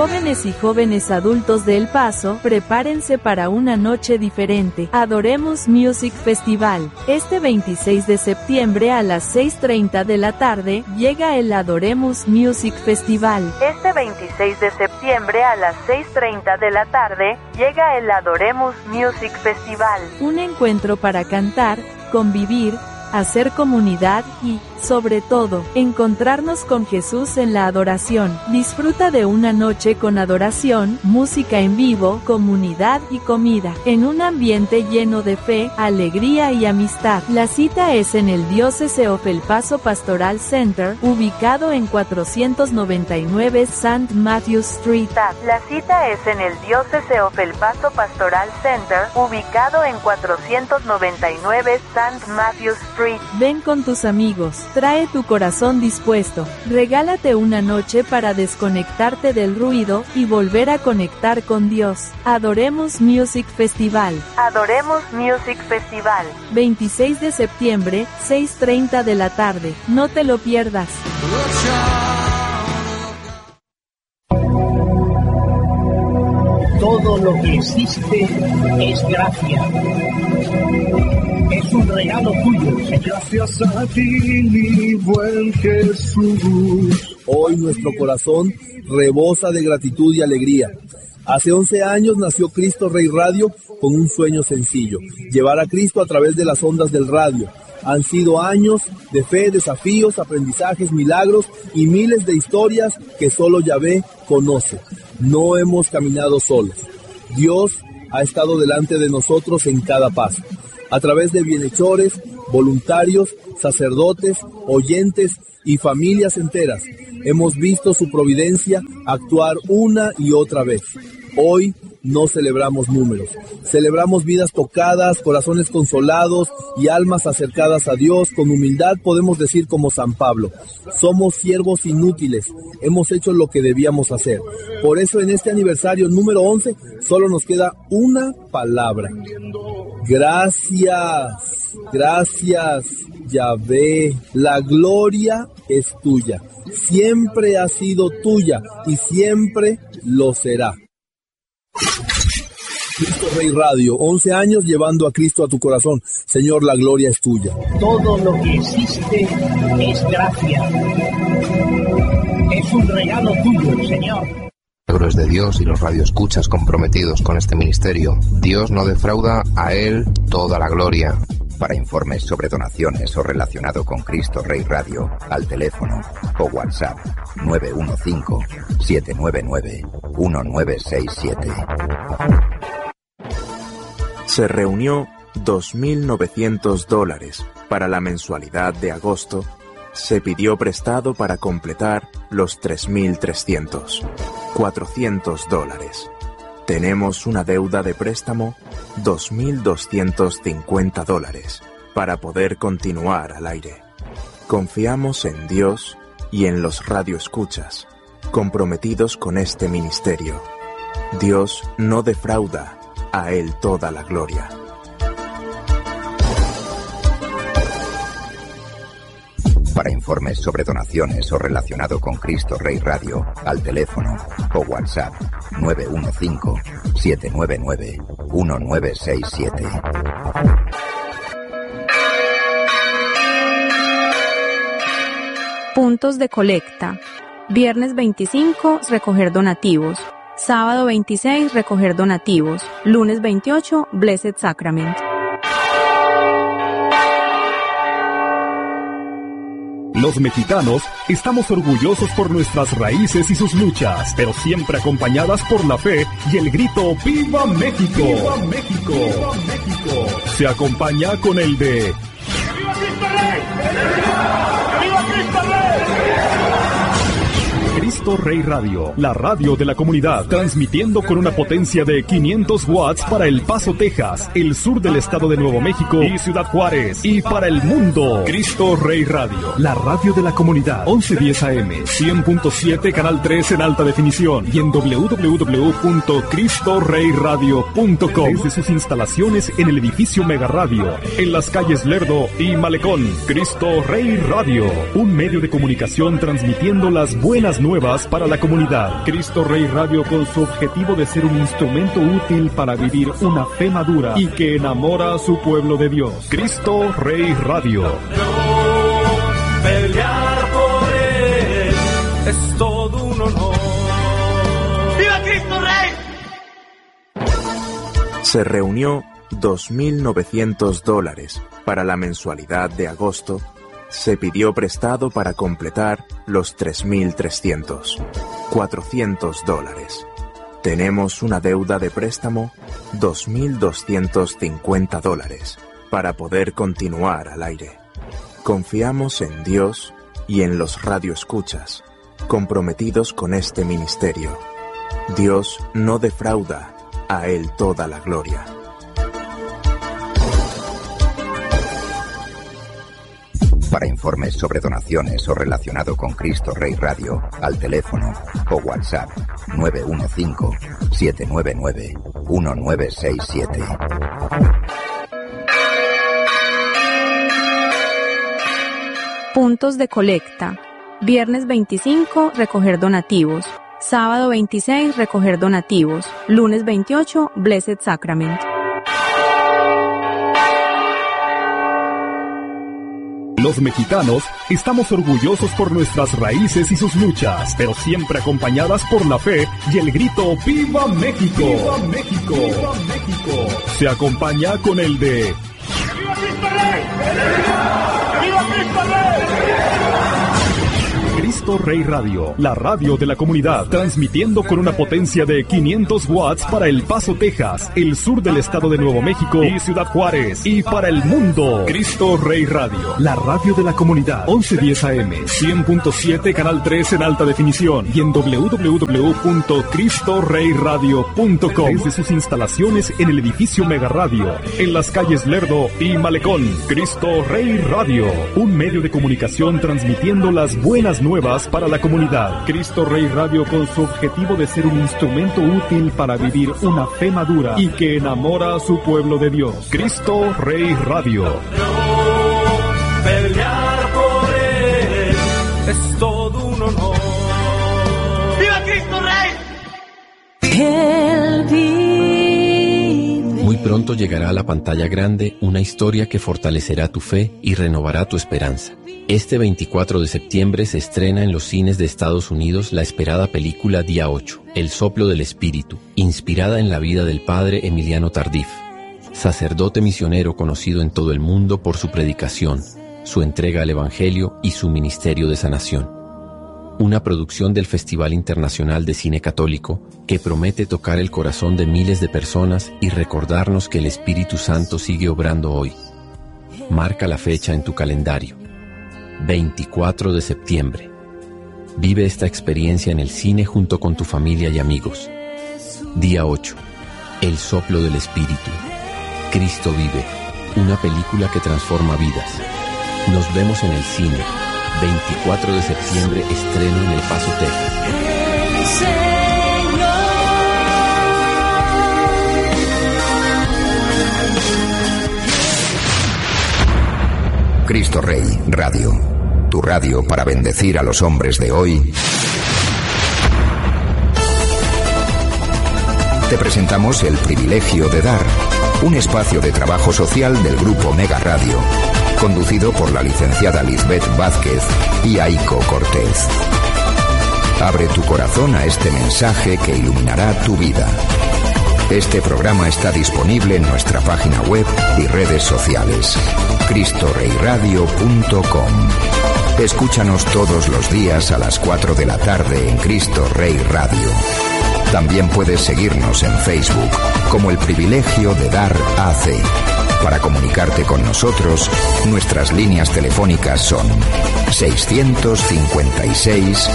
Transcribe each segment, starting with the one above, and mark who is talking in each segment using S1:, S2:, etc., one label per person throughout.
S1: Jóvenes y jóvenes adultos de El Paso, prepárense para una noche diferente. Adoremos Music Festival. Este 26 de septiembre a las 6:30 de la tarde, llega el Adoremos Music Festival. Este 26 de septiembre a las 6:30 de la tarde, llega el Adoremos Music Festival. Un encuentro para cantar, convivir, hacer comunidad y, sobre todo, encontrarnos con Jesús en la adoración. Disfruta de una noche con adoración, música en vivo, comunidad y comida, en un ambiente lleno de fe, alegría y amistad. La cita es en el Diocese of El Paso Pastoral Center, ubicado en 499 St. Matthew Street. La cita es en el Diocese of El Paso Pastoral Center, ubicado en 499 St. Matthew Street. Ven con tus amigos. Trae tu corazón dispuesto. Regálate una noche para desconectarte del ruido y volver a conectar con Dios. Adoremos Music Festival. Adoremos Music Festival. 26 de septiembre, 6:30 de la tarde. No te lo pierdas.
S2: Todo lo que existe es gracia. Es un regalo tuyo, Señor.
S3: Gracias a ti, mi buen Jesús.
S4: Hoy nuestro corazón rebosa de gratitud y alegría. Hace 11 años nació Cristo Rey Radio con un sueño sencillo: llevar a Cristo a través de las ondas del radio. Han sido años de fe, desafíos, aprendizajes, milagros y miles de historias que solo Yahvé conoce. No hemos caminado solos. Dios ha estado delante de nosotros en cada paso. A través de bienhechores, voluntarios, sacerdotes, oyentes y familias enteras, hemos visto su providencia actuar una y otra vez. Hoy no celebramos números, celebramos vidas tocadas, corazones consolados y almas acercadas a Dios. Con humildad podemos decir como San Pablo: somos siervos inútiles, hemos hecho lo que debíamos hacer. Por eso en este aniversario número 11 solo nos queda una palabra: gracias, gracias, Yahvé. La gloria es tuya, siempre ha sido tuya y siempre lo será. Cristo Rey Radio, 11 años llevando a Cristo a tu corazón. Señor, la gloria es tuya.
S2: Todo lo que existe es gracia. Es un regalo tuyo, Señor.
S5: Milagros de Dios y los radioescuchas comprometidos con este ministerio. Dios no defrauda, a Él toda la gloria. Para informes sobre donaciones o relacionado con Cristo Rey Radio, al teléfono o WhatsApp 915-799-1967.
S6: Se reunió $2.900 para la mensualidad de agosto. Se pidió prestado para completar los 3.300. $400. Tenemos una deuda de préstamo, $2.250, para poder continuar al aire. Confiamos en Dios y en los radioescuchas, comprometidos con este ministerio. Dios no defrauda, a Él toda la gloria.
S5: Para informes sobre donaciones o relacionado con Cristo Rey Radio, al teléfono o WhatsApp 915-799-1967.
S7: Puntos de colecta. Viernes 25, recoger donativos. Sábado 26, recoger donativos. Lunes 28, Blessed Sacrament.
S8: Los mexicanos estamos orgullosos por nuestras raíces y sus luchas, pero siempre acompañadas por la fe y el grito ¡Viva México! ¡Viva México! ¡Viva México! Se acompaña con el de ¡Viva Cristo Rey! ¡Viva Cristo Rey! Cristo Rey Radio, la radio de la comunidad, transmitiendo con una potencia de 500 watts para El Paso, Texas, el sur del estado de Nuevo México y Ciudad Juárez, y para el mundo. Cristo Rey Radio, la radio de la comunidad, 1110 AM, 100.7, canal 3 en alta definición, y en www.cristoreyradio.com. Desde sus instalaciones en el edificio Mega Radio, en las calles Lerdo y Malecón. Cristo Rey Radio, un medio de comunicación transmitiendo las buenas nuevas nuevas para la comunidad. Cristo Rey Radio, con su objetivo de ser un instrumento útil para vivir una fe madura y que enamora a su pueblo de Dios. Cristo Rey Radio.
S3: Pelear por él es todo un honor. ¡Viva Cristo Rey!
S6: Se reunió $2.900 para la mensualidad de agosto. Se pidió prestado para completar los 3.300, $400. Tenemos una deuda de préstamo, $2.250, para poder continuar al aire. Confiamos en Dios y en los radioescuchas, comprometidos con este ministerio. Dios no defrauda, a Él toda la gloria.
S5: Para informes sobre donaciones o relacionado con Cristo Rey Radio, al teléfono o WhatsApp 915-799-1967.
S7: Puntos de colecta. Viernes 25, recoger donativos. Sábado 26, recoger donativos. Lunes 28, Blessed Sacrament.
S8: Los mexicanos estamos orgullosos por nuestras raíces y sus luchas, pero siempre acompañadas por la fe y el grito ¡Viva México! ¡Viva México! ¡Viva México! Se acompaña con el de
S3: ¡Viva Cristo Rey! ¡Viva Cristo Rey!
S8: Cristo Rey Radio, la radio de la comunidad, transmitiendo con una potencia de 500 watts para El Paso, Texas, el sur del estado de Nuevo México y Ciudad Juárez, y para el mundo. Cristo Rey Radio, la radio de la comunidad, 1110 AM, 100.7, canal 3 en alta definición, y en www.cristoreyradio.com, desde sus instalaciones en el edificio Mega Radio, en las calles Lerdo y Malecón. Cristo Rey Radio, un medio de comunicación transmitiendo las buenas nuevas para la comunidad. Cristo Rey Radio, con su objetivo de ser un instrumento útil para vivir una fe madura y que enamora a su pueblo de Dios. Cristo Rey Radio.
S3: Pelear por él es todo un honor. ¡Viva Cristo Rey!
S1: Él vive.
S9: Muy pronto llegará a la pantalla grande una historia que fortalecerá tu fe y renovará tu esperanza. Este 24 de septiembre se estrena en los cines de Estados Unidos la esperada película Día 8, El soplo del Espíritu, inspirada en la vida del padre Emiliano Tardif, sacerdote misionero conocido en todo el mundo por su predicación, su entrega al Evangelio y su ministerio de sanación. Una producción del Festival Internacional de Cine Católico que promete tocar el corazón de miles de personas y recordarnos que el Espíritu Santo sigue obrando hoy. Marca la fecha en tu calendario. 24 de septiembre. Vive esta experiencia en el cine junto con tu familia y amigos. Día 8. El soplo del Espíritu. Cristo vive. Una película que transforma vidas. Nos vemos en el cine. 24 de septiembre, estreno en El Paso, Texas.
S5: Cristo Rey Radio, tu radio para bendecir a los hombres de hoy. Te presentamos El Privilegio de Dar, un espacio de trabajo social del Grupo Mega Radio, conducido por la licenciada Lisbeth Vázquez y Aiko Cortés. Abre tu corazón a este mensaje que iluminará tu vida. Este programa está disponible en nuestra página web y redes sociales, cristoreyradio.com. Escúchanos todos los días a las 4 de la tarde en Cristo Rey Radio. También puedes seguirnos en Facebook como El Privilegio de Dar AC. Para comunicarte con nosotros, nuestras líneas telefónicas son 656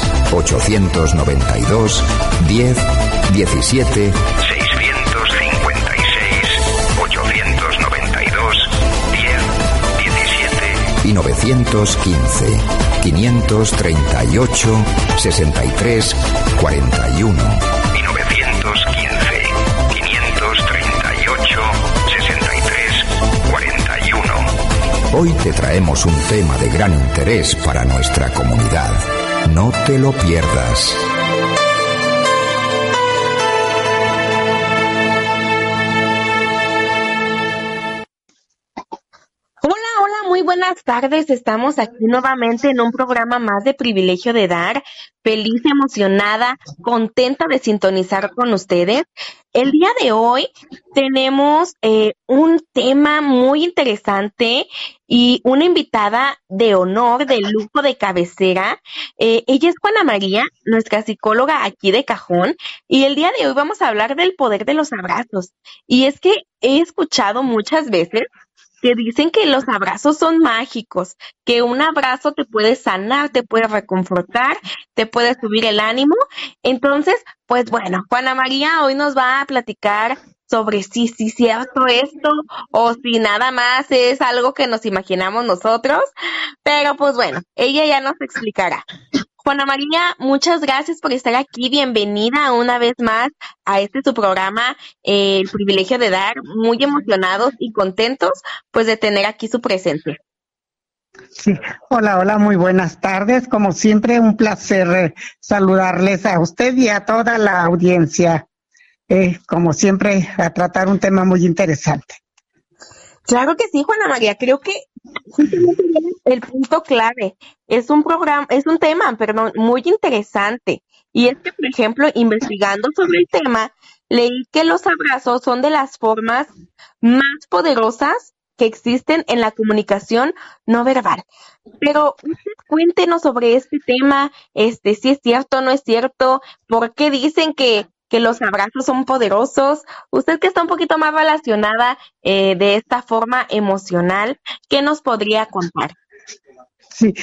S5: 892 10 17 y 915 538 63 41 y 915 538 63 41. Hoy te traemos un tema de gran interés para nuestra comunidad. No te lo pierdas.
S10: buenas tardes. Estamos aquí nuevamente en un programa más de Privilegio de Dar. Feliz, emocionada, contenta de sintonizar con ustedes. El día de hoy tenemos un tema muy interesante y una invitada de honor, de lujo, de cabecera. Ella es Juana María, nuestra psicóloga aquí de cajón, y el día de hoy vamos a hablar del poder de los abrazos. Y es que he escuchado muchas veces que dicen que los abrazos son mágicos, que un abrazo te puede sanar, te puede reconfortar, te puede subir el ánimo. Entonces, pues bueno, Juana María hoy nos va a platicar sobre si es cierto esto o si nada más es algo que nos imaginamos nosotros. Pero pues bueno, ella ya nos explicará. Juana María, muchas gracias por estar aquí. Bienvenida una vez más a su programa, El Privilegio de Dar. Muy emocionados y contentos pues de tener aquí su presencia.
S11: Sí, hola, muy buenas tardes. Como siempre, un placer saludarles a usted y a toda la audiencia. Como siempre, a tratar un tema muy interesante.
S10: Claro que sí, Juana María. Creo que el punto clave es un tema, muy interesante. Y es que, por ejemplo, investigando sobre el tema, leí que los abrazos son de las formas más poderosas que existen en la comunicación no verbal. Pero usted cuéntenos sobre este tema, si es cierto o no es cierto, por qué dicen que los abrazos son poderosos. Usted que está un poquito más relacionada de esta forma emocional, ¿qué nos podría contar?
S11: Sí,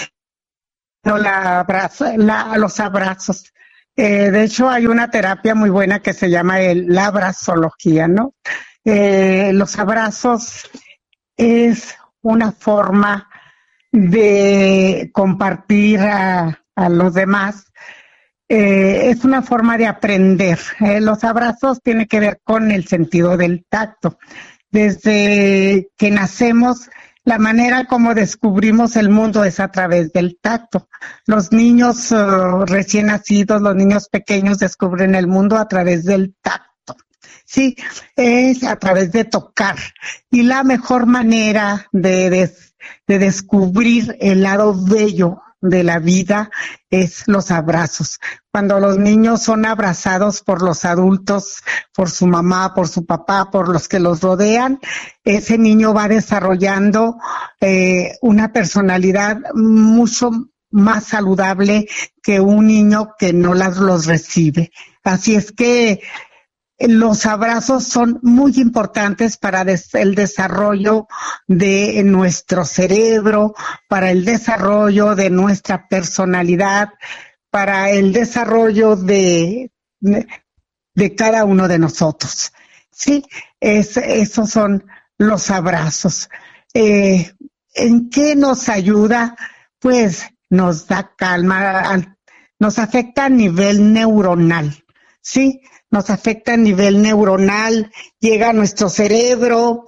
S11: los abrazos. De hecho, hay una terapia muy buena que se llama la abrazología, ¿no? Los abrazos es una forma de compartir a los demás. Es una forma de aprender. Los abrazos tienen que ver con el sentido del tacto. Desde que nacemos, la manera como descubrimos el mundo es a través del tacto. Los niños recién nacidos, los niños pequeños descubren el mundo a través del tacto. Sí, es a través de tocar. Y la mejor manera de descubrir el lado bello de la vida es los abrazos. Cuando los niños son abrazados por los adultos, por su mamá, por su papá, por los que los rodean, ese niño va desarrollando una personalidad mucho más saludable que un niño que no los recibe. Así es que los abrazos son muy importantes para el desarrollo de nuestro cerebro, para el desarrollo de nuestra personalidad, para el desarrollo de cada uno de nosotros. Sí, esos son los abrazos. ¿En qué nos ayuda? Pues nos da calma, nos afecta a nivel neuronal, ¿sí? Nos afecta a nivel neuronal, llega a nuestro cerebro,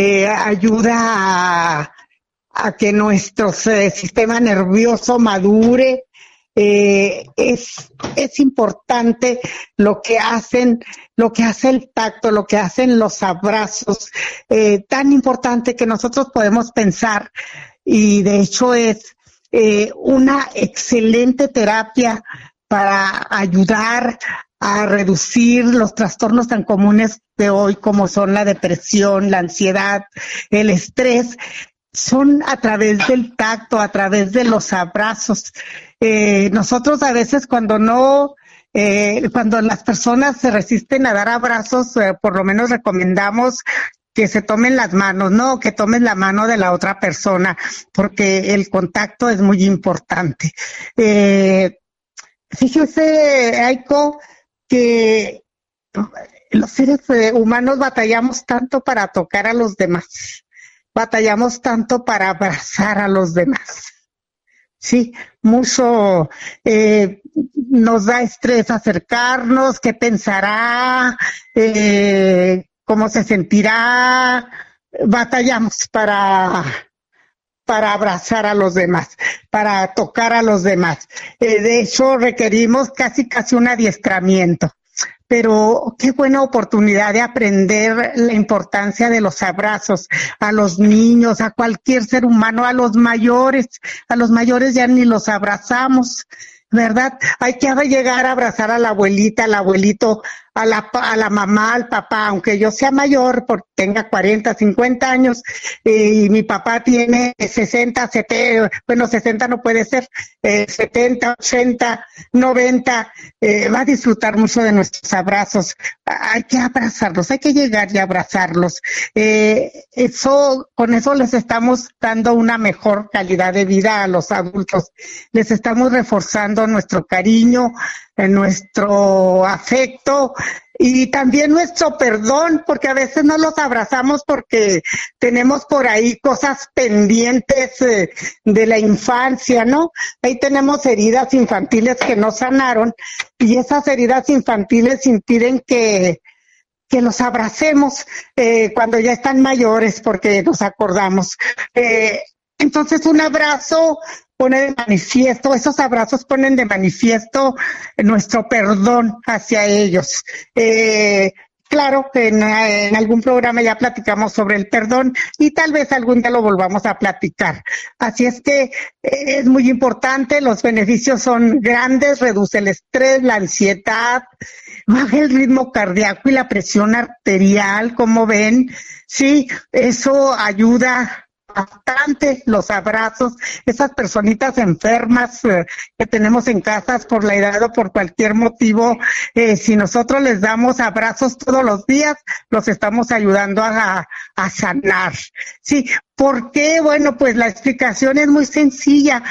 S11: ayuda a que nuestro sistema nervioso madure. Es importante lo que hace el tacto, lo que hacen los abrazos, tan importante que nosotros podemos pensar, y de hecho es una excelente terapia para ayudar a reducir los trastornos tan comunes de hoy como son la depresión, la ansiedad, el estrés. Son a través del tacto, a través de los abrazos. Nosotros a veces cuando las personas se resisten a dar abrazos, por lo menos recomendamos que se tomen las manos, ¿no? Que tomen la mano de la otra persona, porque el contacto es muy importante. Fíjese, Aiko, que los seres humanos batallamos tanto para tocar a los demás, batallamos tanto para abrazar a los demás. Sí, mucho nos da estrés acercarnos, qué pensará, cómo se sentirá, batallamos para abrazar a los demás, para tocar a los demás. De hecho, requerimos casi un adiestramiento. pero qué buena oportunidad de aprender la importancia de los abrazos a los niños, a cualquier ser humano, a los mayores ya ni los abrazamos, ¿verdad? Hay que llegar a abrazar a la abuelita, al abuelito, a la mamá, al papá, aunque yo sea mayor, porque tenga 40, 50 años, y mi papá tiene 60, 70, bueno, 60 no puede ser, 70, 80, 90, va a disfrutar mucho de nuestros abrazos. Hay que abrazarlos, hay que llegar y abrazarlos. Con eso les estamos dando una mejor calidad de vida a los adultos. Les estamos reforzando nuestro cariño, nuestro afecto y también nuestro perdón, porque a veces no los abrazamos porque tenemos por ahí cosas pendientes de la infancia, ¿no? Ahí tenemos heridas infantiles que no sanaron y esas heridas infantiles impiden que los abracemos cuando ya están mayores, porque nos acordamos. Entonces un abrazo pone de manifiesto, esos abrazos ponen de manifiesto nuestro perdón hacia ellos. Claro que en algún programa ya platicamos sobre el perdón y tal vez algún día lo volvamos a platicar. Así es que es muy importante, los beneficios son grandes, reduce el estrés, la ansiedad, baja el ritmo cardíaco y la presión arterial, como ven. Sí, eso ayuda bastante, los abrazos, esas personitas enfermas que tenemos en casas por la edad o por cualquier motivo, si nosotros les damos abrazos todos los días, los estamos ayudando a sanar. Sí, ¿por qué? Bueno, pues la explicación es muy sencilla.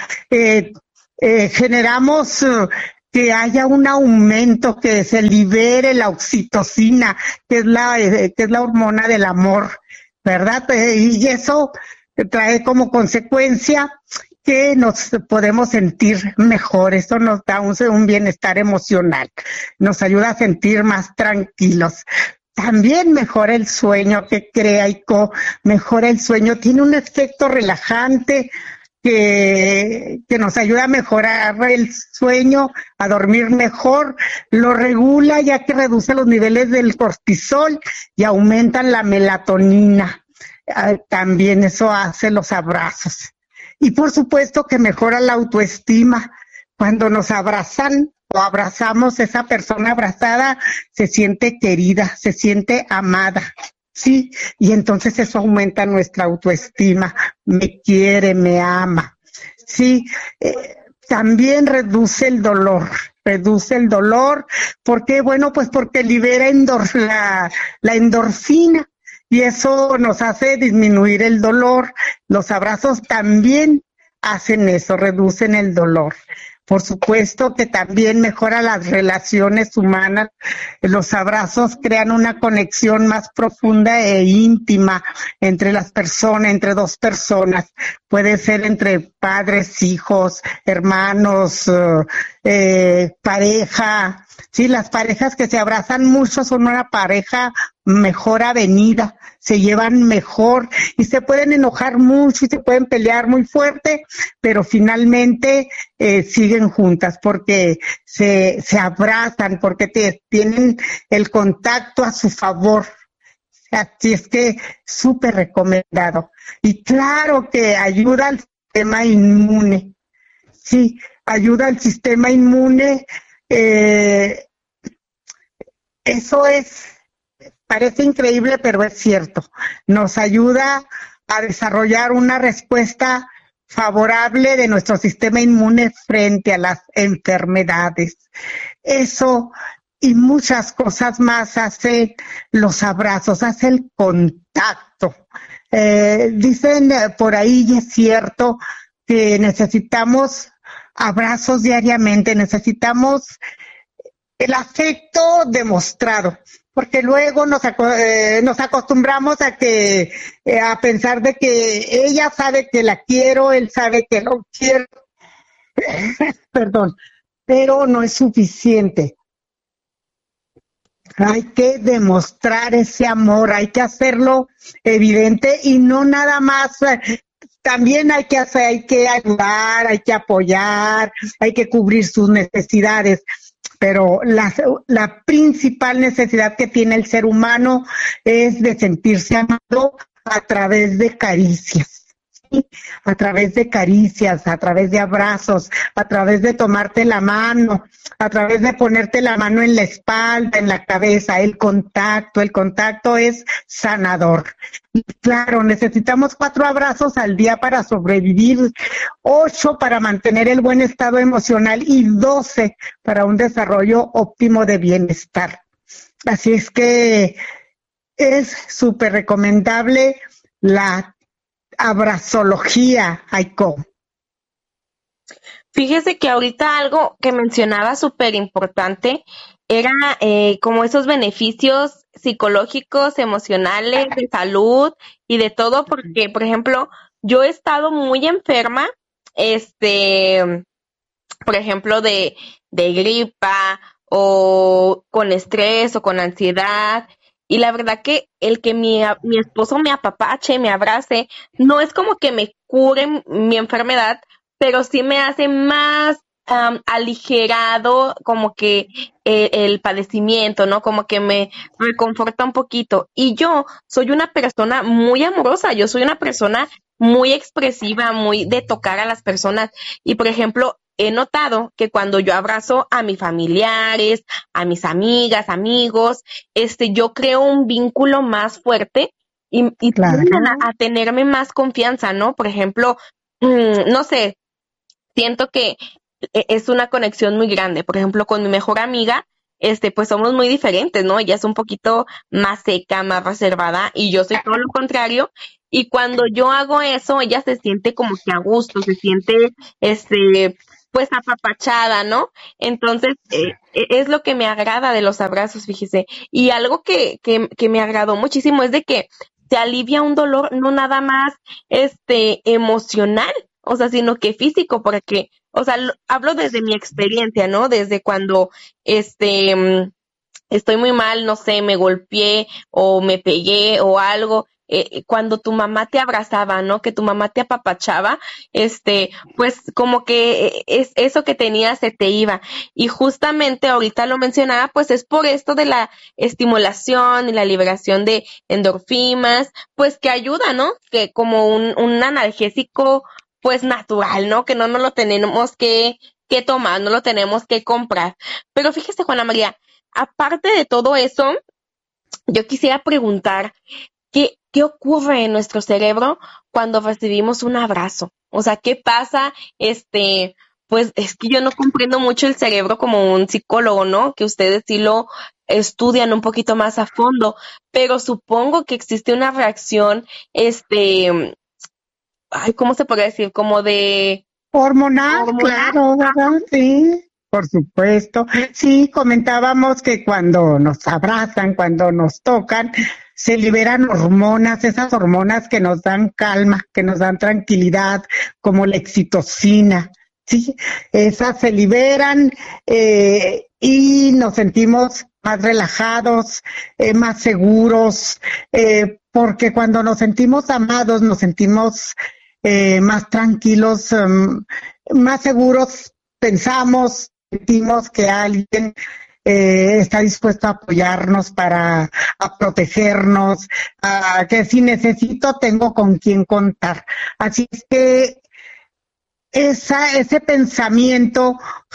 S11: Generamos que haya un aumento, que se libere la oxitocina, que es la hormona del amor, ¿verdad? Y eso trae como consecuencia que nos podemos sentir mejor. Eso nos da un bienestar emocional, nos ayuda a sentir más tranquilos. También mejora el sueño, que crea mejora el sueño, tiene un efecto relajante que nos ayuda a mejorar el sueño, a dormir mejor, lo regula ya que reduce los niveles del cortisol y aumentan la melatonina. También eso hace los abrazos. Y por supuesto que mejora la autoestima. Cuando nos abrazan o abrazamos, esa persona abrazada se siente querida, se siente amada. Sí, y entonces eso aumenta nuestra autoestima. Me quiere, me ama. Sí, también reduce el dolor. ¿Por qué? Bueno, pues porque libera la endorfina. Y eso nos hace disminuir el dolor. Los abrazos también hacen eso, reducen el dolor. Por supuesto que también mejora las relaciones humanas. Los abrazos crean una conexión más profunda e íntima entre las personas, entre dos personas. Puede ser entre padres, hijos, hermanos, pareja. Sí, las parejas que se abrazan mucho son una pareja mejor avenida, se llevan mejor y se pueden enojar mucho y se pueden pelear muy fuerte, pero finalmente siguen juntas porque se abrazan, porque tienen el contacto a su favor. Así es que súper recomendado. Y claro que ayuda al sistema inmune. Sí, ayuda al sistema inmune. Eso parece increíble, pero es cierto. Nos ayuda a desarrollar una respuesta favorable de nuestro sistema inmune frente a las enfermedades. Eso y muchas cosas más hace los abrazos, hace el contacto. Dicen por ahí, y es cierto, que necesitamos abrazos diariamente, necesitamos el afecto demostrado, porque luego nos acostumbramos a pensar de que ella sabe que la quiero, él sabe que lo quiero, perdón, pero no es suficiente. Hay que demostrar ese amor, hay que hacerlo evidente y no nada más. También hay que ayudar, hay que apoyar, hay que cubrir sus necesidades. pero la principal necesidad que tiene el ser humano es de sentirse amado a través de caricias. A través de caricias, a través de abrazos, a través de tomarte la mano, a través de ponerte la mano en la espalda, en la cabeza, el contacto es sanador. Y claro, necesitamos 4 abrazos al día para sobrevivir, 8 para mantener el buen estado emocional y 12 para un desarrollo óptimo de bienestar. Así es que es súper recomendable la abrazología, Aiko.
S10: Fíjese que ahorita algo que mencionaba súper importante era como esos beneficios psicológicos, emocionales, de salud y de todo, porque, por ejemplo, yo he estado muy enferma, por ejemplo, de gripa o con estrés o con ansiedad. Y la verdad que el que mi esposo me apapache, me abrace, no es como que me cure mi enfermedad, pero sí me hace más aligerado como que el padecimiento, ¿no? Como que me reconforta un poquito. Y yo soy una persona muy amorosa, yo soy una persona muy expresiva, muy de tocar a las personas. Y, por ejemplo, he notado que cuando yo abrazo a mis familiares, a mis amigas, amigos, yo creo un vínculo más fuerte y
S11: Claro.
S10: tienden a tenerme más confianza, ¿no? Por ejemplo, no sé, siento que es una conexión muy grande. Por ejemplo, con mi mejor amiga, pues somos muy diferentes, ¿no? Ella es un poquito más seca, más reservada, y yo soy todo lo contrario. Y cuando yo hago eso, ella se siente como que a gusto, se siente, pues apapachada, ¿no? Entonces, es lo que me agrada de los abrazos, fíjese. Y algo que me agradó muchísimo es de que se alivia un dolor no nada más, emocional, o sea, sino que físico, porque, o sea, hablo desde mi experiencia, ¿no? Desde cuando, estoy muy mal, no sé, me golpeé o me pegué o algo, cuando tu mamá te abrazaba, ¿no? Que tu mamá te apapachaba, pues como que es eso que tenías se te iba. Y justamente ahorita lo mencionaba, pues es por esto de la estimulación y la liberación de endorfinas, pues que ayuda, ¿no? Que como un analgésico, pues natural, ¿no? Que no nos lo tenemos que tomar, no lo tenemos que comprar. Pero fíjese, Juana María, aparte de todo eso, yo quisiera preguntar, ¿qué ocurre en nuestro cerebro cuando recibimos un abrazo? O sea, ¿qué pasa? Pues es que yo no comprendo mucho el cerebro como un psicólogo, ¿no? Que ustedes sí lo estudian un poquito más a fondo, pero supongo que existe una reacción, ¿cómo se podría decir? Como de
S11: Hormonal, claro, ¿verdad? Sí, por supuesto. Sí, comentábamos que cuando nos abrazan, cuando nos tocan, se liberan hormonas, esas hormonas que nos dan calma, que nos dan tranquilidad, como la oxitocina. Sí, esas se liberan y nos sentimos más relajados, más seguros, porque cuando nos sentimos amados, nos sentimos más tranquilos, más seguros, pensamos, sentimos que alguien está dispuesto a apoyarnos a protegernos, que si necesito tengo con quién contar. Así es que ese pensamiento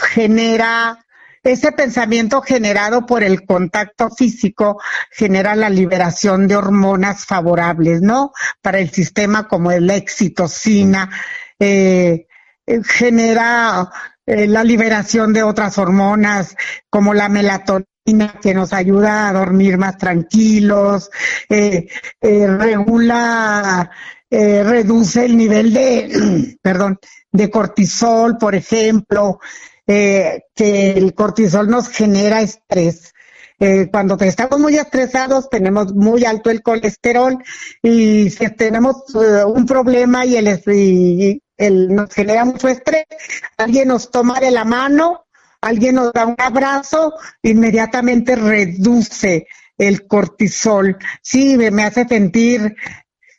S11: generado por el contacto físico genera la liberación de hormonas favorables, ¿no? Para el sistema, como es la oxitocina, genera la liberación de otras hormonas como la melatonina, que nos ayuda a dormir más tranquilos, reduce el nivel de cortisol, por ejemplo, que el cortisol nos genera estrés. Cuando estamos muy estresados tenemos muy alto el colesterol, y si tenemos un problema y nos genera mucho estrés, alguien nos toma de la mano, alguien nos da un abrazo, inmediatamente reduce el cortisol. Sí, me hace sentir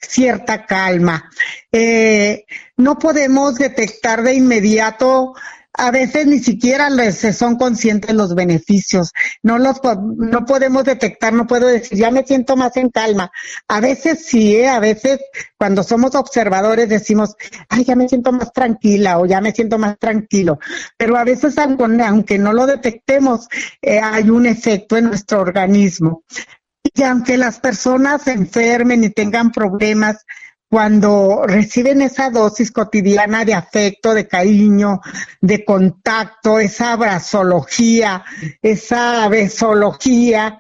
S11: cierta calma. No podemos detectar de inmediato a veces ni siquiera son conscientes los beneficios. No podemos detectar, no puedo decir, ya me siento más en calma. A veces sí, a veces cuando somos observadores decimos, ay, ya me siento más tranquila o ya me siento más tranquilo. Pero a veces, aunque no lo detectemos, hay un efecto en nuestro organismo. Y aunque las personas se enfermen y tengan problemas, cuando reciben esa dosis cotidiana de afecto, de cariño, de contacto, esa abrazología, esa besología,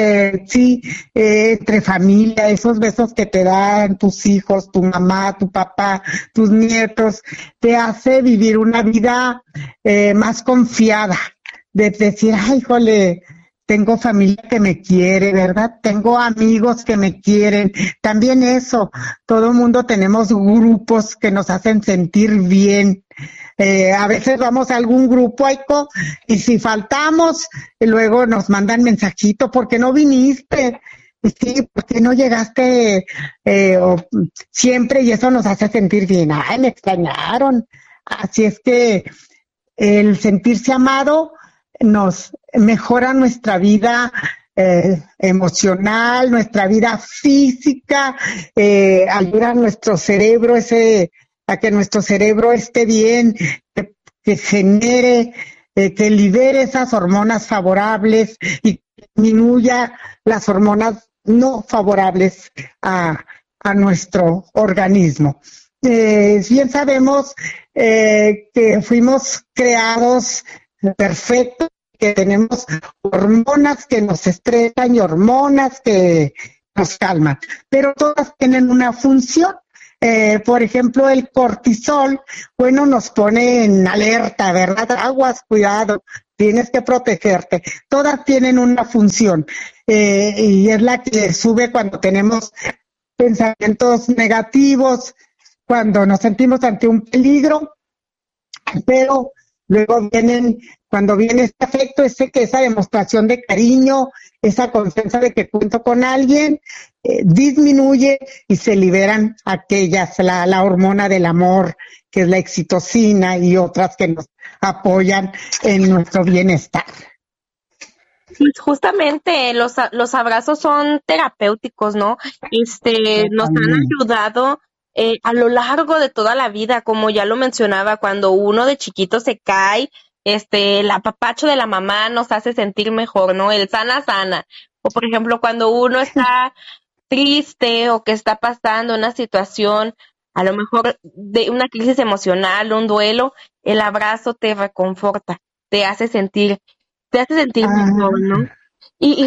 S11: entre familia, esos besos que te dan tus hijos, tu mamá, tu papá, tus nietos, te hace vivir una vida más confiada, de decir, ay, híjole, tengo familia que me quiere, ¿verdad? Tengo amigos que me quieren. También eso, todo el mundo tenemos grupos que nos hacen sentir bien. A veces vamos a algún grupo, Aiko, y si faltamos, luego nos mandan mensajito, ¿por qué no viniste? Sí, ¿por qué no llegaste siempre? Y eso nos hace sentir bien. Ay, me extrañaron. Así es que el sentirse amado nos mejora nuestra vida emocional, nuestra vida física, ayuda a nuestro cerebro a que nuestro cerebro esté bien, que genere, que libere esas hormonas favorables y disminuya las hormonas no favorables a nuestro organismo. Bien sabemos que fuimos creados perfectos, que tenemos hormonas que nos estresan y hormonas que nos calman, pero todas tienen una función. Por ejemplo, el cortisol, bueno, nos pone en alerta, ¿verdad? Aguas, cuidado, tienes que protegerte. Todas tienen una función y es la que sube cuando tenemos pensamientos negativos, cuando nos sentimos ante un peligro, pero luego cuando viene este afecto, esa demostración de cariño, esa confianza de que cuento con alguien, disminuye y se liberan la hormona del amor, que es la oxitocina, y otras que nos apoyan en nuestro bienestar.
S10: Sí, justamente los abrazos son terapéuticos, ¿no? Nos han ayudado a lo largo de toda la vida, como ya lo mencionaba, cuando uno de chiquito se cae, el apapacho de la mamá nos hace sentir mejor, ¿no? El sana. O por ejemplo, cuando uno está triste o que está pasando una situación, a lo mejor de una crisis emocional, un duelo, el abrazo te reconforta, te hace sentir mejor, ¿no? Y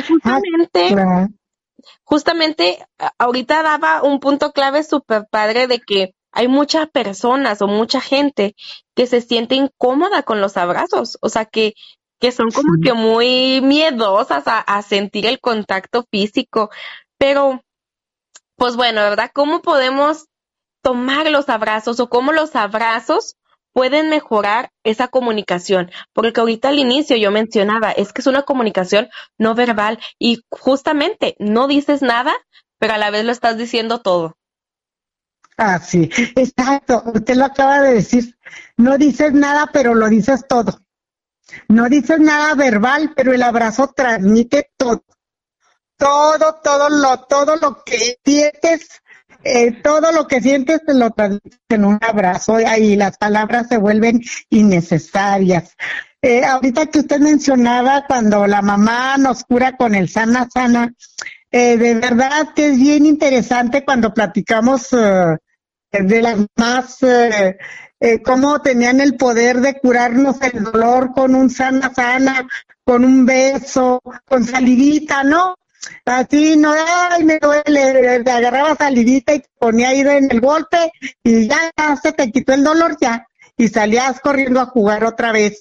S10: justamente ahorita daba un punto clave súper padre de que hay muchas personas o mucha gente que se siente incómoda con los abrazos, o sea que son como que muy miedosas a sentir el contacto físico, pero pues bueno, ¿verdad? ¿Cómo podemos tomar los abrazos o cómo los abrazos pueden mejorar esa comunicación? Porque ahorita al inicio yo mencionaba, es que es una comunicación no verbal y justamente no dices nada, pero a la vez lo estás diciendo todo.
S11: Ah, sí, exacto, usted lo acaba de decir, no dices nada, pero lo dices todo. No dices nada verbal, pero el abrazo transmite todo. Todo lo que sientes, todo lo que sientes te lo transmites en un abrazo y las palabras se vuelven innecesarias. Ahorita que usted mencionaba cuando la mamá nos cura con el sana, de verdad que es bien interesante cuando platicamos de las más, cómo tenían el poder de curarnos el dolor con un sana, con un beso, con salivita, ¿no? Así, no, ay, me duele, te agarraba salivita y te ponía ahí en el golpe y ya se te quitó el dolor ya y salías corriendo a jugar otra vez.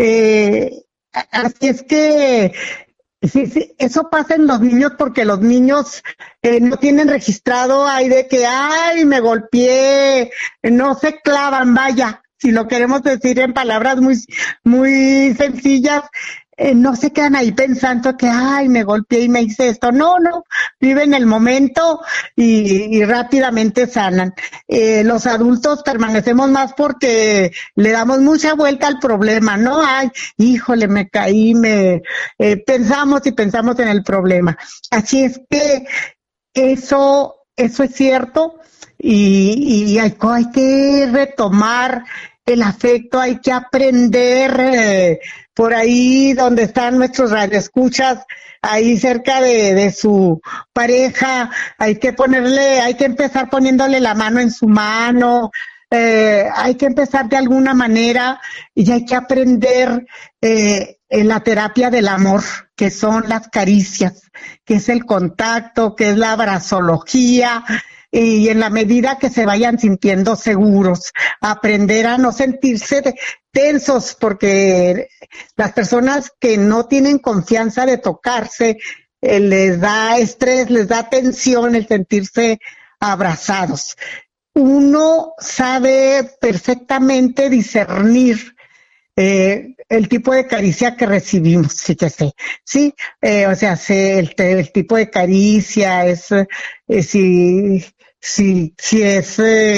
S11: Así es que sí, eso pasa en los niños porque los niños no tienen registrado ahí de que, ay, me golpeé, no se clavan, vaya, si lo queremos decir en palabras muy, muy sencillas, no se quedan ahí pensando que, ay, me golpeé y me hice esto. No, viven el momento y rápidamente sanan. Los adultos permanecemos más porque le damos mucha vuelta al problema, ¿no? Ay, híjole, me caí, pensamos en el problema. Así es que eso es cierto y hay que retomar el afecto, hay que aprender por ahí donde están nuestros radioescuchas, ahí cerca de su pareja, hay que empezar poniéndole la mano en su mano, hay que empezar de alguna manera y hay que aprender en la terapia del amor, que son las caricias, que es el contacto, que es la abrazología, y en la medida que se vayan sintiendo seguros, aprender a no sentirse tensos, porque las personas que no tienen confianza de tocarse, les da estrés, les da tensión el sentirse abrazados. Uno sabe perfectamente discernir el tipo de caricia que recibimos, fíjese, sí, o sea, el tipo de caricia es si es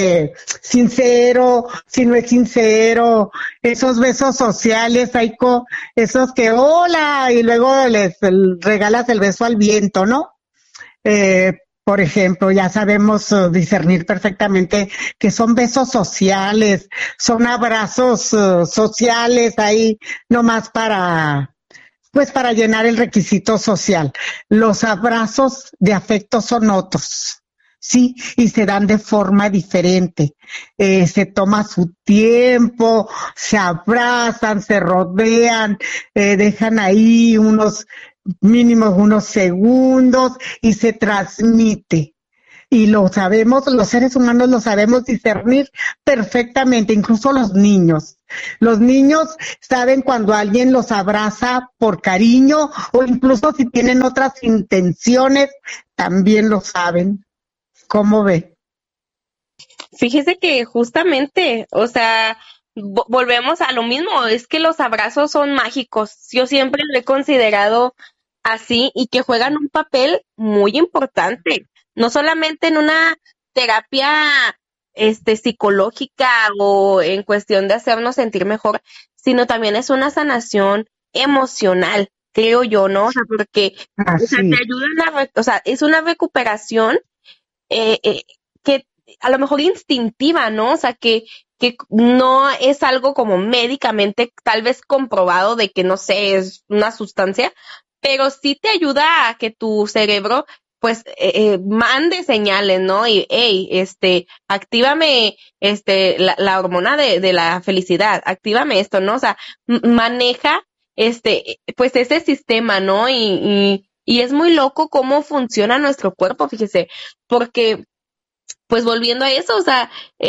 S11: sincero, si no es sincero, esos besos sociales, esos que hola y luego les regalas el beso al viento, ¿no? Por ejemplo, ya sabemos discernir perfectamente que son besos sociales, son abrazos sociales ahí nomás para llenar el requisito social. Los abrazos de afecto son otros, sí, y se dan de forma diferente. Se toma su tiempo, se abrazan, se rodean, dejan ahí unos segundos y se transmite. Y lo sabemos, los seres humanos lo sabemos discernir perfectamente, incluso los niños. Los niños saben cuando alguien los abraza por cariño o incluso si tienen otras intenciones, también lo saben. ¿Cómo ve?
S10: Fíjese que justamente, o sea, volvemos a lo mismo, es que los abrazos son mágicos. Yo siempre lo he considerado así y que juegan un papel muy importante, no solamente en una terapia psicológica o en cuestión de hacernos sentir mejor, sino también es una sanación emocional, creo yo, ¿no? O sea, porque o sea, te ayudan es una recuperación que a lo mejor instintiva, ¿no? O sea, que no es algo como médicamente tal vez comprobado de que, no sé, es una sustancia, pero sí te ayuda a que tu cerebro pues mande señales, ¿no? Y actívame la hormona de la felicidad, actívame esto, ¿no? O sea, maneja pues ese sistema, ¿no? Y es muy loco cómo funciona nuestro cuerpo, fíjese, porque pues volviendo a eso, o sea,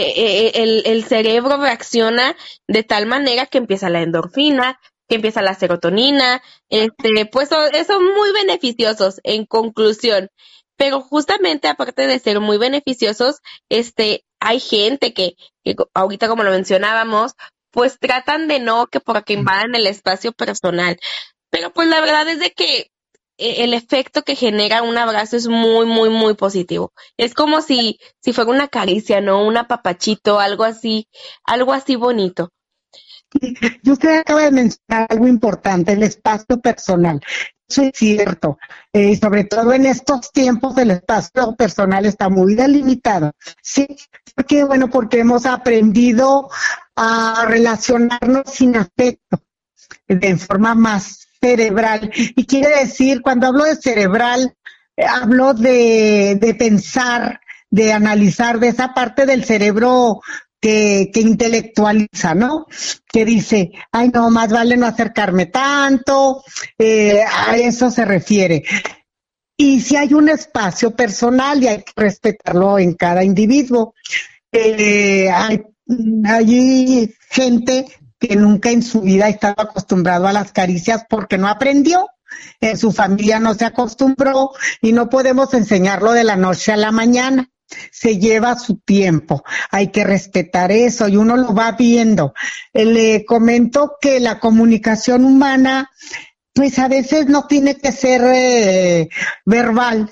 S10: el cerebro reacciona de tal manera que empieza la endorfina, que empieza la serotonina, pues son muy beneficiosos en conclusión. Pero justamente aparte de ser muy beneficiosos, hay gente que ahorita como lo mencionábamos, pues tratan de no que porque invadan el espacio personal. Pero pues la verdad es de que el efecto que genera un abrazo es muy, muy, muy positivo. Es como si fuera una caricia, ¿no? Un apapachito, algo así bonito.
S11: Y usted acaba de mencionar algo importante, el espacio personal. Eso es cierto. Sobre todo en estos tiempos el espacio personal está muy delimitado. Sí, porque hemos aprendido a relacionarnos sin afecto, de forma más cerebral. Y quiere decir, cuando hablo de cerebral, hablo de pensar, de analizar, de esa parte del cerebro que intelectualiza, ¿no? Que dice, ay, no, más vale no acercarme tanto, a eso se refiere. Y si hay un espacio personal y hay que respetarlo en cada individuo. Hay gente que nunca en su vida ha estado acostumbrado a las caricias porque no aprendió, en su familia no se acostumbró y no podemos enseñarlo de la noche a la mañana. Se lleva su tiempo, hay que respetar eso y uno lo va viendo. Le comento que la comunicación humana pues a veces no tiene que ser verbal.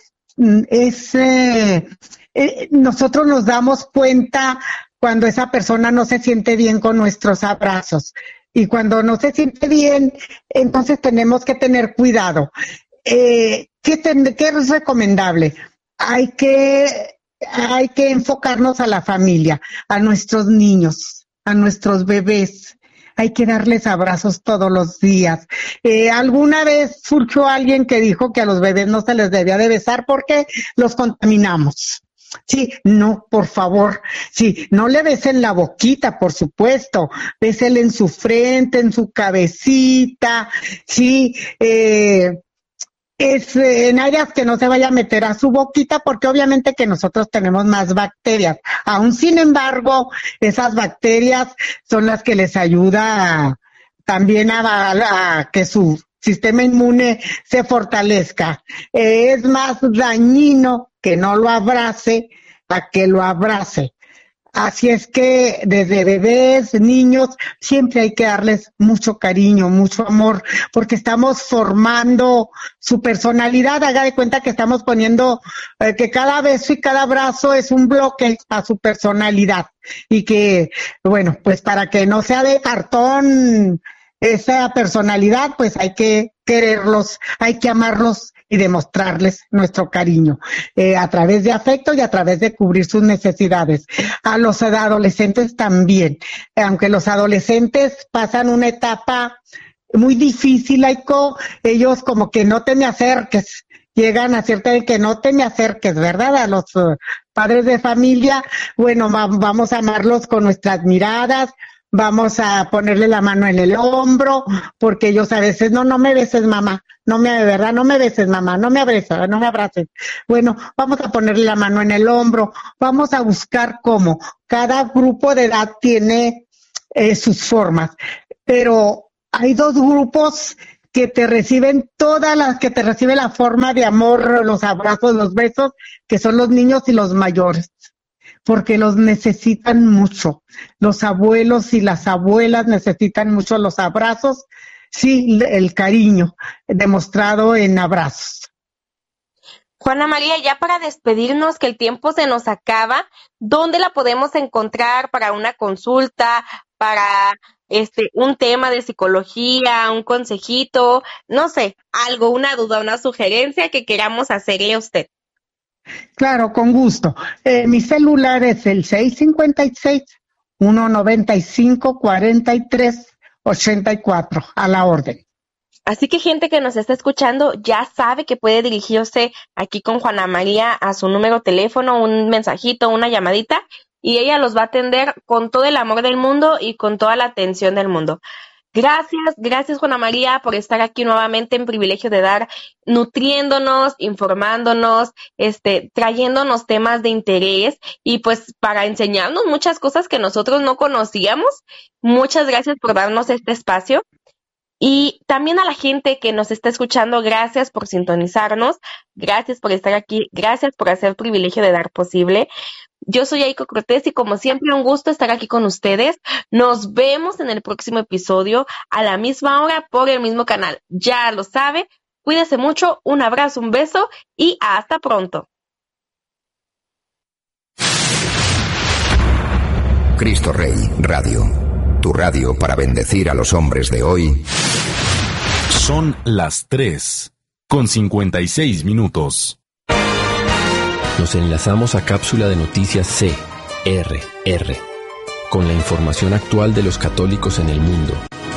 S11: Nosotros nos damos cuenta cuando esa persona no se siente bien con nuestros abrazos. Y cuando no se siente bien, entonces tenemos que tener cuidado. ¿Qué es recomendable? Hay que enfocarnos a la familia, a nuestros niños, a nuestros bebés. Hay que darles abrazos todos los días. Alguna vez surgió alguien que dijo que a los bebés no se les debía de besar porque los contaminamos. Sí, no, por favor. Sí, no le besen la boquita, por supuesto. Bésele en su frente, en su cabecita. Sí, en áreas que no se vaya a meter a su boquita, porque obviamente que nosotros tenemos más bacterias. Aún sin embargo, esas bacterias son las que les ayuda también a que su sistema inmune se fortalezca. Es más dañino que no lo abrace a que lo abrace. Así es que desde bebés, niños, siempre hay que darles mucho cariño, mucho amor, porque estamos formando su personalidad. Haga de cuenta que estamos poniendo que cada beso y cada abrazo es un bloque a su personalidad. Y que, bueno, pues para que no sea de cartón esa personalidad, pues hay que quererlos, hay que amarlos y demostrarles nuestro cariño a través de afecto y a través de cubrir sus necesidades. A los adolescentes también, aunque los adolescentes pasan una etapa muy difícil, ellos como que no te me acerques, llegan a cierta de que no te me acerques, ¿verdad? A los padres de familia, bueno, vamos a amarlos con nuestras miradas, vamos a ponerle la mano en el hombro, porque ellos a veces, no me beses, mamá, no me beses, mamá, no me abraces. Bueno, vamos a ponerle la mano en el hombro, vamos a buscar cómo. Cada grupo de edad tiene sus formas, pero hay dos grupos que te reciben la forma de amor, los abrazos, los besos, que son los niños y los mayores, porque los necesitan mucho. Los abuelos y las abuelas necesitan mucho los abrazos, sí, el cariño demostrado en abrazos.
S10: Juana María, ya para despedirnos, que el tiempo se nos acaba, ¿dónde la podemos encontrar para una consulta, para un tema de psicología, un consejito, no sé, algo, una duda, una sugerencia que queramos hacerle a usted?
S11: Claro, con gusto. Mi celular es el 656-195-4384, a la orden.
S10: Así que gente que nos está escuchando ya sabe que puede dirigirse aquí con Juana María a su número de teléfono, un mensajito, una llamadita, y ella los va a atender con todo el amor del mundo y con toda la atención del mundo. Gracias Juana María por estar aquí nuevamente en Privilegio de Dar, nutriéndonos, informándonos, trayéndonos temas de interés y pues para enseñarnos muchas cosas que nosotros no conocíamos. Muchas gracias por darnos este espacio. Y también a la gente que nos está escuchando, gracias por sintonizarnos, gracias por estar aquí, gracias por hacer Privilegio de Dar posible. Yo soy Aiko Cortés y como siempre un gusto estar aquí con ustedes. Nos vemos en el próximo episodio a la misma hora por el mismo canal. Ya lo sabe, cuídese mucho, un abrazo, un beso y hasta pronto.
S5: Cristo Rey Radio, tu radio para bendecir a los hombres de hoy.
S8: Son las 3:56.
S9: Nos enlazamos a cápsula de noticias CRR, con la información actual de los católicos en el mundo.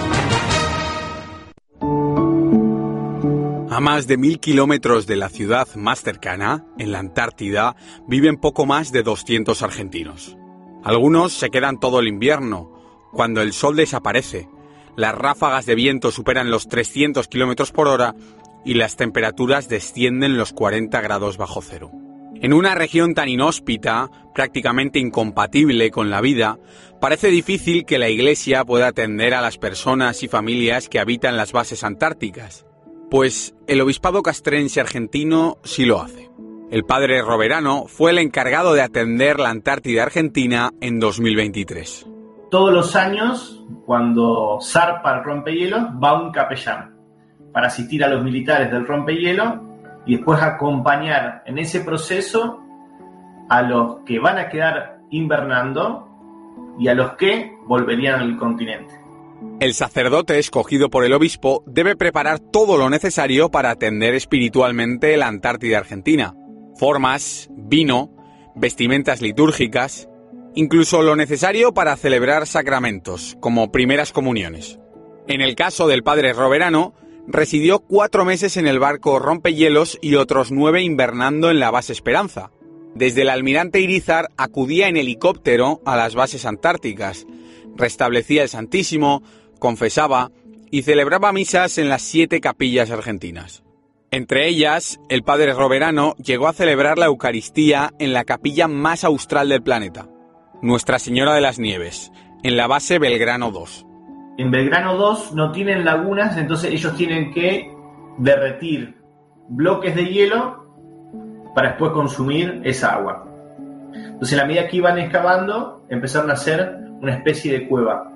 S12: A más de 1000 kilómetros de la ciudad más cercana, en la Antártida, viven poco más de 200 argentinos. Algunos se quedan todo el invierno, cuando el sol desaparece, las ráfagas de viento superan los 300 kilómetros por hora y las temperaturas descienden los 40 grados bajo cero. En una región tan inhóspita, prácticamente incompatible con la vida, parece difícil que la Iglesia pueda atender a las personas y familias que habitan las bases antárticas. Pues el obispado castrense argentino sí lo hace. El padre Roverano fue el encargado de atender la Antártida Argentina en 2023.
S13: Todos los años, cuando zarpa el rompehielos, va un capellán para asistir a los militares del rompehielo y después acompañar en ese proceso a los que van a quedar invernando y a los que volverían al continente.
S12: El sacerdote escogido por el obispo debe preparar todo lo necesario para atender espiritualmente la Antártida Argentina. Formas, vino, vestimentas litúrgicas, incluso lo necesario para celebrar sacramentos, como primeras comuniones. En el caso del padre Roverano, residió 4 meses en el barco Rompehielos y otros 9 invernando en la base Esperanza. Desde el almirante Irízar acudía en helicóptero a las bases antárticas, restablecía el Santísimo, confesaba y celebraba misas en las 7 capillas argentinas. Entre ellas, el padre Roverano llegó a celebrar la Eucaristía en la capilla más austral del planeta, Nuestra Señora de las Nieves, en la base Belgrano 2.
S13: En Belgrano 2 no tienen lagunas, entonces ellos tienen que derretir bloques de hielo para después consumir esa agua. Entonces, a la medida que iban excavando, empezaron a hacer una especie de cueva,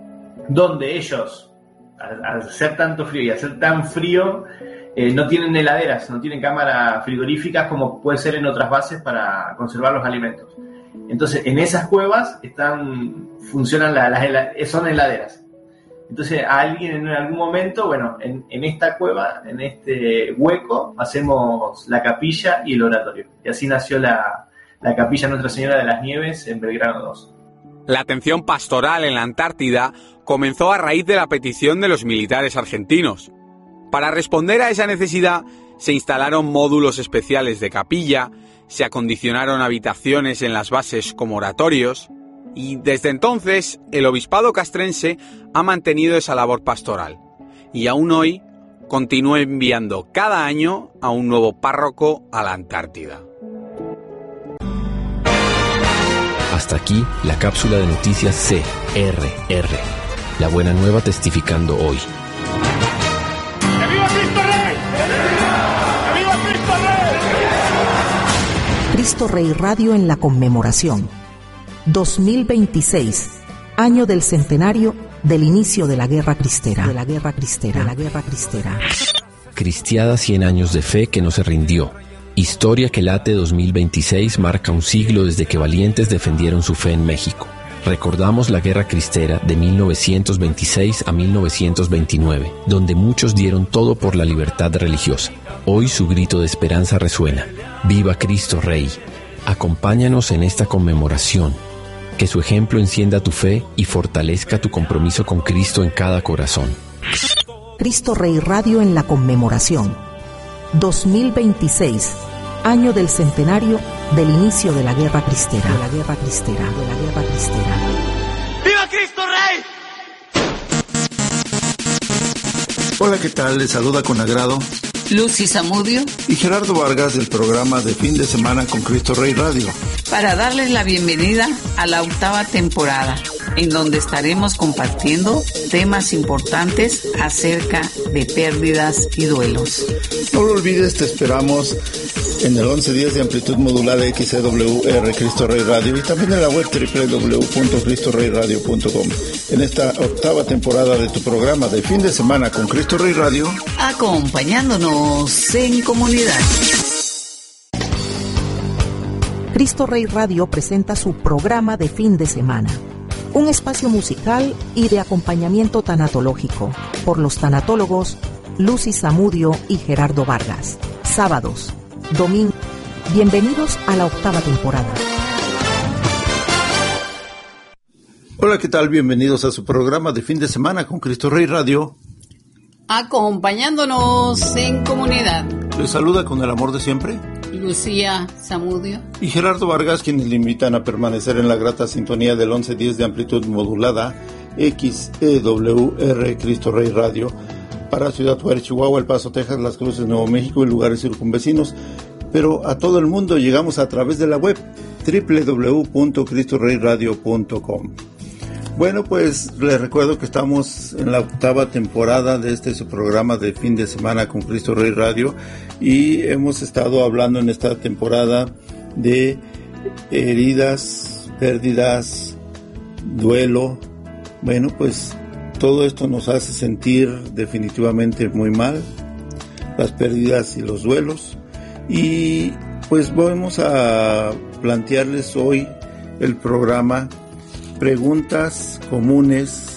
S13: donde ellos, al hacer tanto frío y hacer tan frío, no tienen heladeras, no tienen cámaras frigoríficas como puede ser en otras bases para conservar los alimentos. Entonces, en esas cuevas funcionan son heladeras. Entonces, a alguien en algún momento, bueno, en esta cueva, en este hueco, hacemos la capilla y el oratorio. Y así nació la capilla Nuestra Señora de las Nieves en Belgrano 2.
S12: La atención pastoral en la Antártida comenzó a raíz de la petición de los militares argentinos. Para responder a esa necesidad, se instalaron módulos especiales de capilla, se acondicionaron habitaciones en las bases como oratorios, y desde entonces el obispado castrense ha mantenido esa labor pastoral, y aún hoy continúa enviando cada año a un nuevo párroco a la Antártida.
S9: Hasta aquí la cápsula de noticias CRR. La buena nueva testificando hoy.
S3: ¡Que viva Cristo Rey! ¡Que viva Cristo Rey!
S14: Cristo Rey Radio en la conmemoración. 2026, año del centenario del inicio de la Guerra Cristera.
S9: Cristiada 100 años de fe que no se rindió. Historia que late 2026 marca un siglo desde que valientes defendieron su fe en México. Recordamos la Guerra Cristera de 1926 a 1929, donde muchos dieron todo por la libertad religiosa. Hoy su grito de esperanza resuena. ¡Viva Cristo Rey! Acompáñanos en esta conmemoración. Que su ejemplo encienda tu fe y fortalezca tu compromiso con Cristo en cada corazón.
S14: Cristo Rey Radio en la conmemoración. 2026, año del centenario del inicio de la Guerra Cristera.
S3: ¡Viva Cristo Rey!
S15: Hola, ¿qué tal? Les saluda con agrado
S16: Lucy Zamudio
S15: y Gerardo Vargas del programa de fin de semana con Cristo Rey Radio,
S16: para darles la bienvenida a la 8ª temporada, en donde estaremos compartiendo temas importantes acerca de pérdidas y duelos.
S15: No lo olvides, te esperamos en el 1110 de amplitud modulada XCWR Cristo Rey Radio y también en la web www.cristoreyradio.com. En esta 8ª temporada de tu programa de fin de semana con Cristo Rey Radio,
S16: acompañándonos en comunidad.
S14: Cristo Rey Radio presenta su programa de fin de semana, un espacio musical y de acompañamiento tanatológico por los tanatólogos Lucy Zamudio y Gerardo Vargas. Sábados, domingo. Bienvenidos a la 8ª temporada.
S15: Hola, ¿qué tal? Bienvenidos a su programa de fin de semana con Cristo Rey Radio,
S16: acompañándonos en comunidad.
S15: Les saluda con el amor de siempre
S16: Lucía Zamudio
S15: y Gerardo Vargas, quienes le invitan a permanecer en la grata sintonía del 1110 de amplitud modulada XEWR Cristo Rey Radio para Ciudad Juárez, Chihuahua, El Paso, Texas, Las Cruces, Nuevo México y lugares circunvecinos, pero a todo el mundo llegamos a través de la web www.cristoreyradio.com. Bueno, pues les recuerdo que estamos en la 8ª temporada de su programa de fin de semana con Cristo Rey Radio y hemos estado hablando en esta temporada de heridas, pérdidas, duelo. Bueno, pues Todo esto nos hace sentir definitivamente muy mal, las pérdidas y los duelos. Y pues vamos a plantearles hoy el programa Preguntas Comunes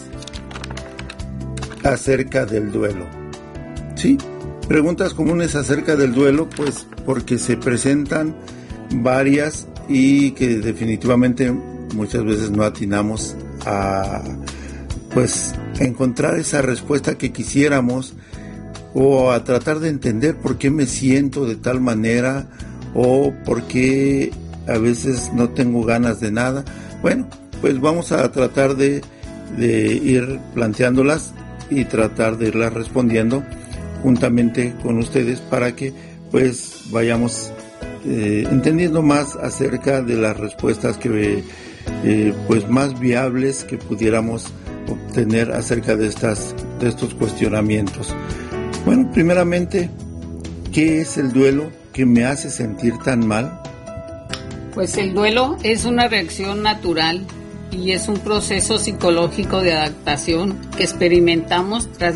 S15: acerca del duelo. ¿Sí? Preguntas comunes acerca del duelo, pues porque se presentan varias y que definitivamente muchas veces no atinamos a pues encontrar esa respuesta que quisiéramos, o a tratar de entender por qué me siento de tal manera, o por qué a veces no tengo ganas de nada. Bueno, pues vamos a tratar de ir planteándolas y tratar de irlas respondiendo juntamente con ustedes para que pues vayamos entendiendo más acerca de las respuestas que pues más viables que pudiéramos obtener acerca de estos cuestionamientos. Bueno, primeramente, ¿qué es el duelo que me hace sentir tan mal?
S16: Pues el duelo es una reacción natural y es un proceso psicológico de adaptación que experimentamos tras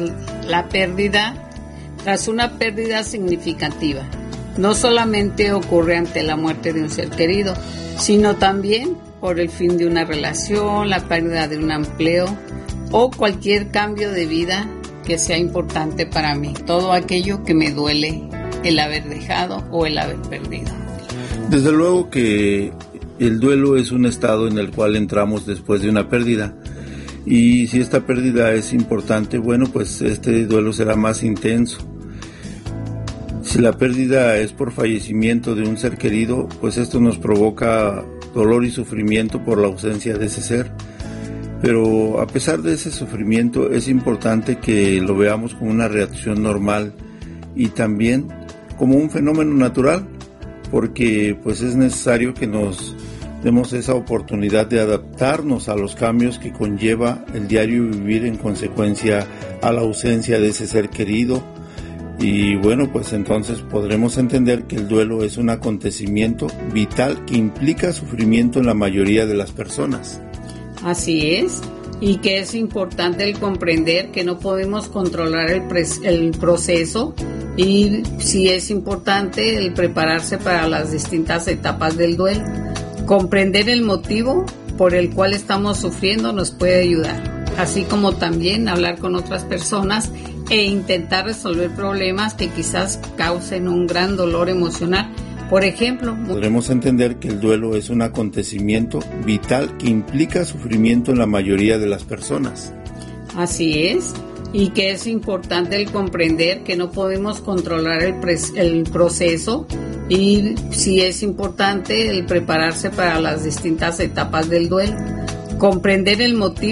S16: una pérdida significativa. No solamente ocurre ante la muerte de un ser querido, sino también por el fin de una relación, la pérdida de un empleo o cualquier cambio de vida que sea importante para mí. Todo aquello que me duele el haber dejado o el haber perdido.
S15: Desde luego que el duelo es un estado en el cual entramos después de una pérdida. Y si esta pérdida es importante, bueno, pues este duelo será más intenso. Si la pérdida es por fallecimiento de un ser querido, pues esto nos provoca dolor y sufrimiento por la ausencia de ese ser. Pero a pesar de ese sufrimiento, es importante que lo veamos como una reacción normal y también como un fenómeno natural, porque pues es necesario que nos demos esa oportunidad de adaptarnos a los cambios que conlleva el diario vivir en consecuencia a la ausencia de ese ser querido. Y bueno, pues entonces podremos entender que el duelo es un acontecimiento vital que implica sufrimiento en la mayoría de las personas.
S16: Así es, y que es importante el comprender que no podemos controlar el proceso, y sí es importante el prepararse para las distintas etapas del duelo. Comprender el motivo por el cual estamos sufriendo nos puede ayudar, así como también hablar con otras personas e intentar resolver problemas que quizás causen un gran dolor emocional. Por ejemplo,
S15: podremos entender que el duelo es un acontecimiento vital que implica sufrimiento en la mayoría de las personas.
S16: Así es, y que es importante el comprender que no podemos controlar el proceso, y sí es importante el prepararse para las distintas etapas del duelo. Comprender el motivo